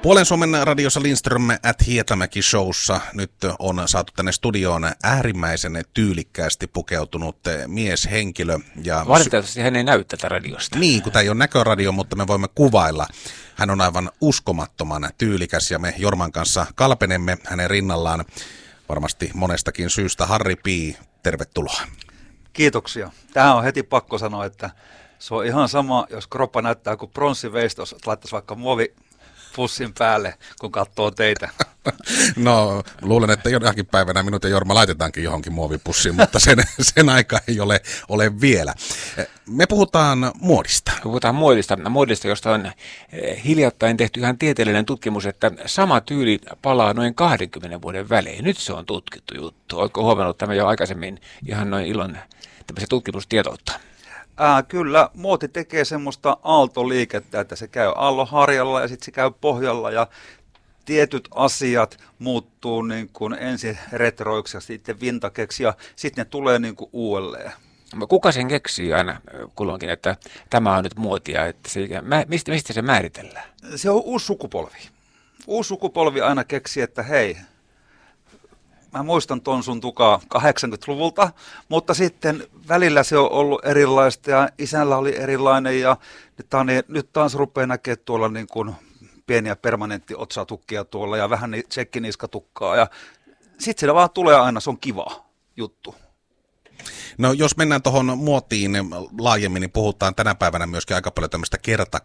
Puolen Suomen radiossa Lindström at Hietamäki showssa nyt on saatu tänne studioon äärimmäisen tyylikkäästi pukeutunut mieshenkilö. Ja valitettavasti hän ei näy tätä radiosta. Niin, kun tämä ei ole näköradio, mutta me voimme kuvailla. Hän on aivan uskomattoman tyylikäs ja me Jorman kanssa kalpenemme hänen rinnallaan varmasti monestakin syystä. Harri P., tervetuloa. Kiitoksia. Tähän on heti pakko sanoa, että se on ihan sama, jos kroppa näyttää kuin pronssiveistos, että laittaisi vaikka muovipussin päälle, kun katsoo teitä. No, luulen, että jonakin päivänä minut ja Jorma laitetaankin johonkin muovipussiin, mutta sen aika ei ole vielä. Me puhutaan muodista. Puhutaan muodista, josta on hiljattain tehty ihan tieteellinen tutkimus, että sama tyyli palaa noin 20 vuoden välein. Nyt se on tutkittu juttu. Oletko huomannut tämä jo aikaisemmin ihan noin ilon tämmöisen tutkimustietoutta? Kyllä, muoti tekee semmoista aaltoliikettä, että se käy aallonharjalla ja sitten se käy pohjalla ja tietyt asiat muuttuu niin kuin ensin retroiksi ja sitten vintageksi ja sitten ne tulee niin kuin uudelleen. Kuka sen keksii aina kulloinkin, että tämä on nyt muotia, että mistä se määritellään? Se on uusi sukupolvi. Uusi sukupolvi aina keksii, että hei, mä muistan ton sun tukaa 80-luvulta, mutta sitten välillä se on ollut erilaista ja isällä oli erilainen ja nyt taas rupeaa näkemään tuolla niin kuin pieniä permanenttiotsaatukkia tuolla ja vähän tsekkiniskatukkaa ja sitten se vaan tulee aina, se on kiva juttu. No jos mennään tuohon muotiin laajemmin, niin puhutaan tänä päivänä myöskin aika paljon tämmöistä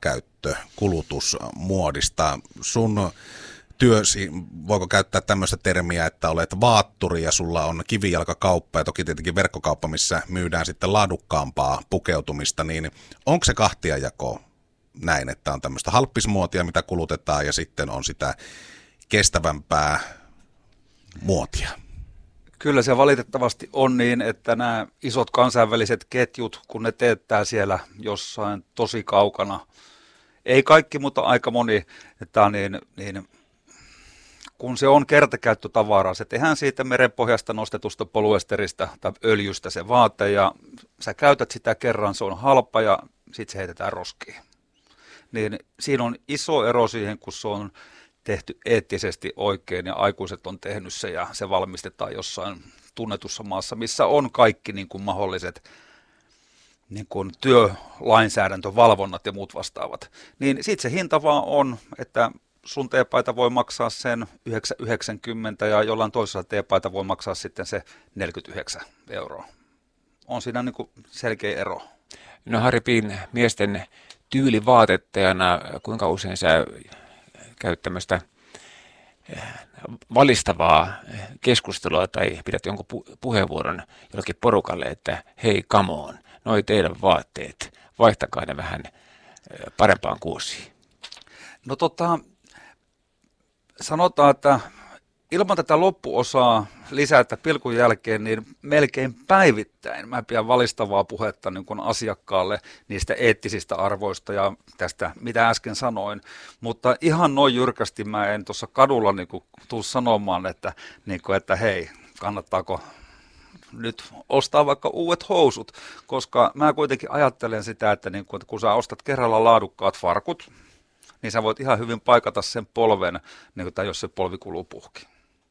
kertakäyttökulutusmuodista. Sun työsi, voiko käyttää tämmöistä termiä, että olet vaatturi ja sulla on kivijalkakauppa ja toki tietenkin verkkokauppa, missä myydään sitten laadukkaampaa pukeutumista, niin onko se kahtiajako näin, että on tämmöistä halppismuotia, mitä kulutetaan ja sitten on sitä kestävämpää muotia? Kyllä se valitettavasti on niin, että nämä isot kansainväliset ketjut, kun ne teettää siellä jossain tosi kaukana, ei kaikki, mutta aika moni, että niin kun se on kertakäyttötavaraa, se tehdään siitä merenpohjasta nostetusta polyesteristä tai öljystä se vaate ja sä käytät sitä kerran, se on halpa ja sitten se heitetään roskiin. Niin siinä on iso ero siihen, kun se on tehty eettisesti oikein ja aikuiset on tehnyt se ja se valmistetaan jossain tunnetussa maassa, missä on kaikki niin kuin mahdolliset niin kuin työlainsäädäntövalvonnat ja muut vastaavat. Niin sitten se hinta vaan on, että sun teepaita voi maksaa sen 9,90 ja jollain toisella teepaita voi maksaa sitten se 49 €. On siinä niin kuin selkeä ero. No Harri Piin, miesten tyylivaatettajana, kuinka usein sä käyt tämmöistä valistavaa keskustelua tai pidät jonkun puheenvuoron jollekin porukalle, että hei, come on, noi teidän vaatteet, vaihtakaa ne vähän parempaan kuosiin. No sanotaan, että ilman tätä loppuosaa lisätä pilkun jälkeen, niin melkein päivittäin mä pidän valistavaa puhetta niin kuin asiakkaalle niistä eettisistä arvoista ja tästä, mitä äsken sanoin. Mutta ihan noin jyrkästi mä en tuossa kadulla niin kuin tuu sanomaan, että hei, kannattaako nyt ostaa vaikka uudet housut, koska mä kuitenkin ajattelen sitä, että kun sä ostat kerralla laadukkaat farkut, niin sä voit ihan hyvin paikata sen polven, tai jos se polvi kuluu puhki.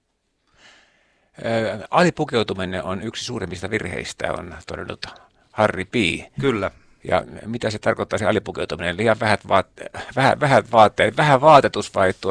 Alipukeutuminen on yksi suurimmista virheistä, on todennut Harri P. Kyllä. Ja mitä se tarkoittaa se alipukeutuminen? Liian vähät vaatteet, vähän vaatetus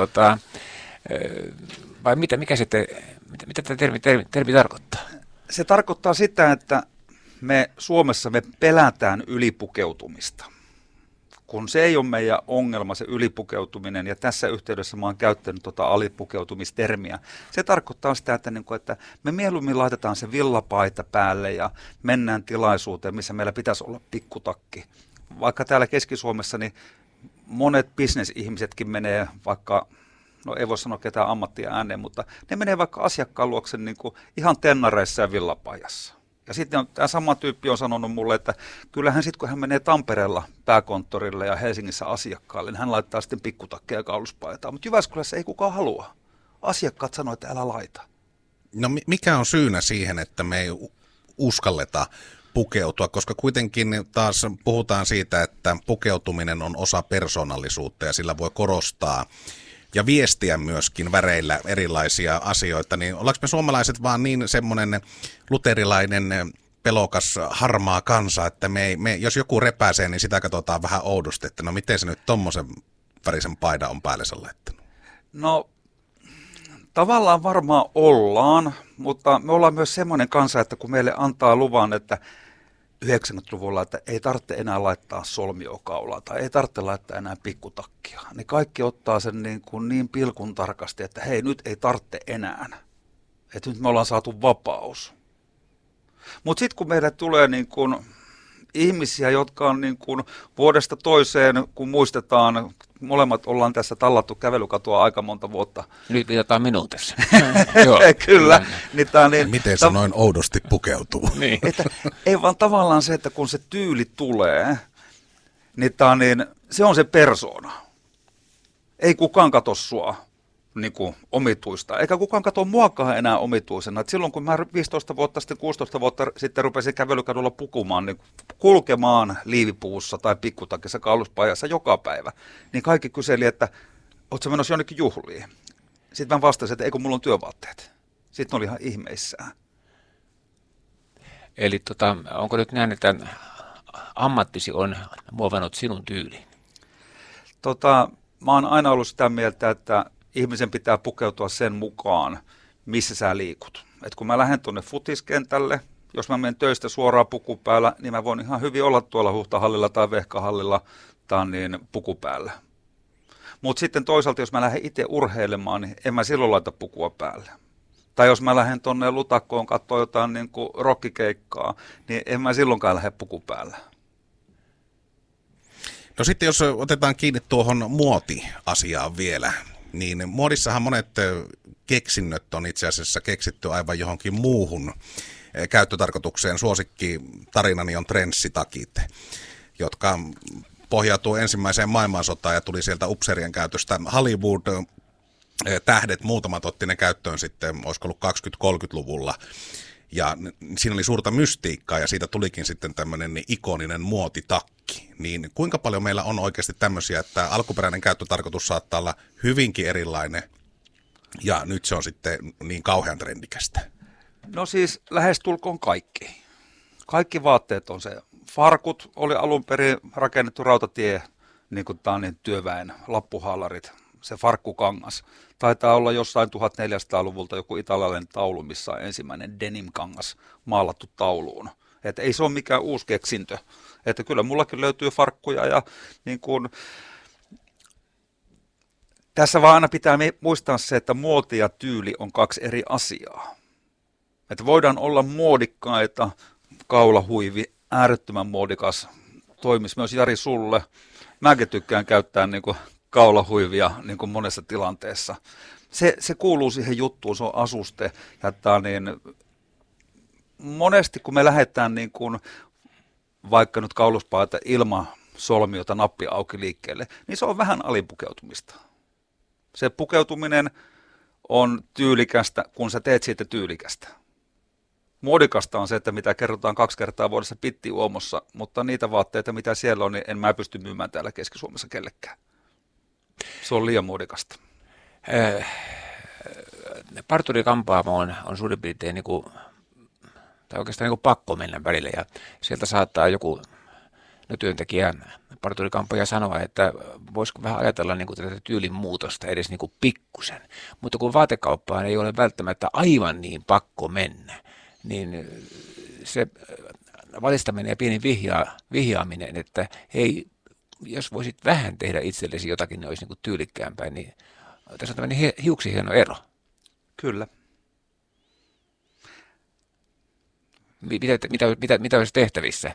vai mitä tämä termi tarkoittaa? Se tarkoittaa sitä, että me Suomessa pelätään ylipukeutumista. Kun se ei ole meidän ongelma, se ylipukeutuminen, ja tässä yhteydessä mä oon käyttänyt alipukeutumistermiä. Se tarkoittaa sitä, että me mieluummin laitetaan se villapaita päälle ja mennään tilaisuuteen, missä meillä pitäisi olla pikkutakki. Vaikka täällä Keski-Suomessa niin monet bisnesihmisetkin menee vaikka, no ei voi sanoa ketään ammattia ääneen, mutta ne menee vaikka asiakkaan luokse ihan tennareissa ja villapaijassa. Ja sitten tämä sama tyyppi on sanonut mulle, että kyllähän sitten kun hän menee Tampereella pääkonttorille ja Helsingissä asiakkaalle, niin hän laittaa sitten pikkutakkeja ja kauluspaitaa. Mutta Jyväskylässä ei kukaan halua. Asiakkaat sanoo, että älä laita. No mikä on syynä siihen, että me ei uskalleta pukeutua, koska kuitenkin taas puhutaan siitä, että pukeutuminen on osa persoonallisuutta ja sillä voi korostaa ja viestiä myöskin väreillä erilaisia asioita, niin ollaanko me suomalaiset vaan niin semmoinen luterilainen pelokas harmaa kansa, että jos joku repäisee, niin sitä katsotaan vähän oudosti, että no miten se nyt tommosen värisen paidan on päällensä laittanut? No tavallaan varmaan ollaan, mutta me ollaan myös semmoinen kansa, että kun meille antaa luvan, että 90-luvulla, että ei tarvitse enää laittaa solmiokaulaa tai ei tarvitse laittaa enää pikkutakkia, niin kaikki ottaa sen niin pilkun tarkasti, että hei, nyt ei tarvitse enää, että nyt me ollaan saatu vapaus. Mutta sitten kun meille tulee ihmisiä, jotka on vuodesta toiseen, kun muistetaan, molemmat ollaan tässä tallattu kävelykatoa aika monta vuotta. Nyt viitataan minuutissa. Kyllä. Miten se noin oudosti pukeutuu? Niin. Ei vaan tavallaan se, että kun se tyyli tulee, niin se on se persoona. Ei kukaan katso sua omituista, eikä kukaan katso muakaan enää omituisena. Et silloin kun mä 15 vuotta sitten, 16 vuotta sitten rupesin kävelykadulla pukumaan, niin kulkemaan liivipuussa tai pikkutakissa kauluspajassa joka päivä, niin kaikki kyseli, että ootko sä menossa jonnekin juhliin? Sitten mä vastasin, että eikö mulla on työvaatteet. Sitten oli ihan ihmeissään. Eli onko nyt näin, että ammattisi on muovannut sinun tyyliin? Mä oon aina ollut sitä mieltä, että ihmisen pitää pukeutua sen mukaan, missä sä liikut. Et kun mä lähden tuonne futiskentälle, jos mä menen töistä suoraan puku päällä, niin mä voin ihan hyvin olla tuolla Huhtahallilla tai Vehkahallilla tai puku päällä. Mutta sitten toisaalta, jos mä lähden itse urheilemaan, niin en mä silloin laita pukua päälle. Tai jos mä lähden tuonne Lutakkoon katsoa jotain rockikeikkaa, niin en mä silloinkaan lähde puku päällä. No sitten jos otetaan kiinni tuohon muotiasiaan vielä, niin muodissahan monet keksinnöt on itse asiassa keksitty aivan johonkin muuhun käyttötarkoitukseen. Suosikki tarinani on trenssitakit, jotka pohjautuu ensimmäiseen maailmansotaan ja tuli sieltä upseerien käytöstä. Hollywood-tähdet, muutamat otti ne käyttöön sitten, olisiko ollut 20-30-luvulla. Ja siinä oli suurta mystiikkaa ja siitä tulikin sitten tämmöinen ikoninen muotitakki. Niin kuinka paljon meillä on oikeasti tämmöisiä, että alkuperäinen käyttötarkoitus saattaa olla hyvinkin erilainen ja nyt se on sitten niin kauhean trendikästä? No siis lähestulkoon kaikki. Kaikki vaatteet on se. Farkut oli alun perin rakennettu rautatie, niin kuin työväen lappuhaalarit, se farkkukangas. Taitaa olla jossain 1400-luvulta joku italialainen taulu, missä on ensimmäinen denim-kangas maalattu tauluun. Että ei se ole mikään uusi keksintö. Että kyllä mullakin löytyy farkkuja ja tässä vaan aina pitää muistaa se, että muoti ja tyyli on kaksi eri asiaa. Että voidaan olla muodikkaita, kaulahuivi, äärettömän muodikas, toimisi myös Jari sulle. Mäkin tykkään käyttää kaulahuivia monessa tilanteessa. Se kuuluu siihen juttuun, se on asuste. Ja monesti kun me lähdetään vaikka nyt kauluspaita ilman solmiota nappi auki liikkeelle, niin se on vähän alipukeutumista. Se pukeutuminen on tyylikästä, kun sä teet siitä tyylikästä. Muodikasta on se, että mitä kerrotaan 2 kertaa vuodessa Pitti-Uomossa, mutta niitä vaatteita, mitä siellä on, niin en mä pysty myymään täällä Keski-Suomessa kellekään. Se on liian muodikasta. Parturi-kampaamo on suurin piirtein tai oikeastaan pakko mennä välillä ja sieltä saattaa joku työntekijä parturi-kampaaja sanoa, että voisiko vähän ajatella tätä tyylin muutosta edes pikkusen. Mutta kun vaatekauppaan ei ole välttämättä aivan niin pakko mennä, niin se valistaminen ja pieni vihjaaminen, että hei, jos voisit vähän tehdä itsellesi jotakin, niin olisi tyylikkäämpää, niin tässä on tämmöinen hiuksi hieno ero. Kyllä. Mitä olisi tehtävissä?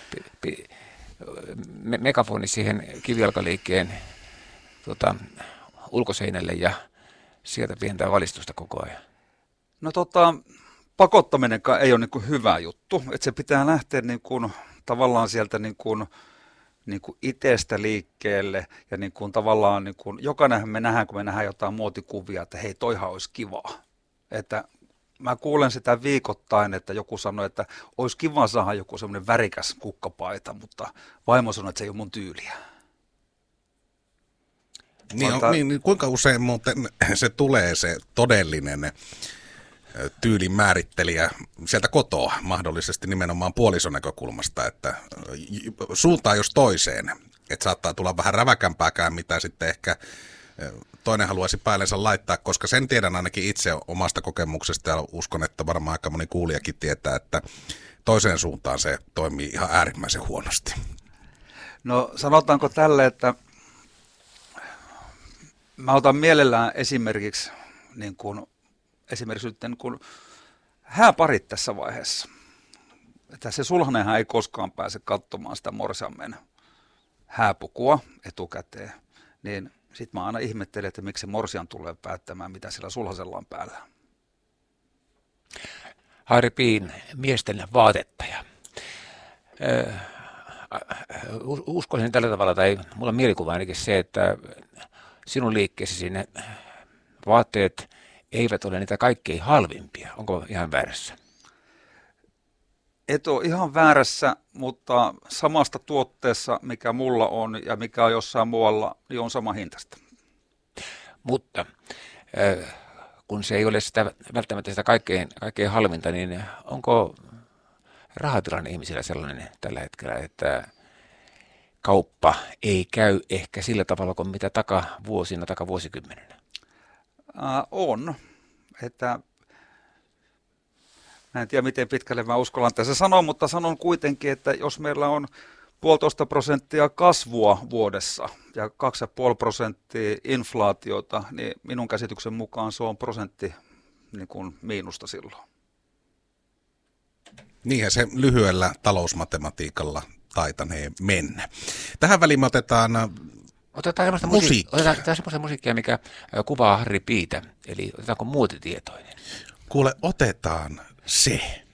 Megafoni siihen kivijalkaliikkeen ulkoseinälle ja sieltä pientää valistusta koko ajan. No pakottaminenkaan ei ole hyvä juttu, että se pitää lähteä tavallaan sieltä itsestä liikkeelle ja tavallaan jokainen me nähdään, kun me nähdään jotain muotikuvia, että hei, toihan olisi kivaa. Että mä kuulen sitä viikoittain, että joku sanoo, että olisi kiva saada joku semmoinen värikäs kukkapaita, mutta vaimo sanoo, että se ei ole mun tyyliä. Niin, kuinka usein muuten se tulee se todellinen tyylin määrittelijä sieltä kotoa, mahdollisesti nimenomaan puolison näkökulmasta, että suuntaan jos toiseen, että saattaa tulla vähän räväkämpääkään, mitä sitten ehkä toinen haluaisi päällensä laittaa, koska sen tiedän ainakin itse omasta kokemuksesta ja uskon, että varmaan aika moni kuulijakin tietää, että toiseen suuntaan se toimii ihan äärimmäisen huonosti. No sanotaanko tälle, että mä otan mielellään esimerkiksi nyt kun hääparit tässä vaiheessa. Että se sulhanenhan ei koskaan pääse katsomaan sitä morsiamen hääpukua etukäteen, niin sitten mä aina ihmettelen, että miksi se morsian tulee päättämään, mitä sillä sulhasella on päällä. Harri Piin, miesten vaatettaja. Uskoisin tällä tavalla, tai mulla on mielikuva ainakin se, että sinun liikkeesi sinne vaatteet eivät ole niitä kaikkein halvimpia. Onko ihan väärässä? Et ole ihan väärässä, mutta samasta tuotteessa, mikä mulla on ja mikä on jossain muualla, niin on sama hintaista. Mutta kun se ei ole välttämättä sitä kaikkein halvinta, niin onko rahatilanne ihmisillä sellainen tällä hetkellä, että kauppa ei käy ehkä sillä tavalla kuin mitä takavuosikymmenenä? On. Että mä en tiedä, miten pitkälle mä uskallan tässä sanoa, mutta sanon kuitenkin, että jos meillä on 1,5% kasvua vuodessa ja 2,5% inflaatiota, niin minun käsityksen mukaan se on prosentti niin kuin miinusta silloin. Niinhän se lyhyellä talousmatematiikalla taitanee mennä. Tähän väliin me otetaan semmoista musiikkia, mikä kuvaa Harri Piitä, eli otetaanko muotitietoinen? Kuule, otetaan se.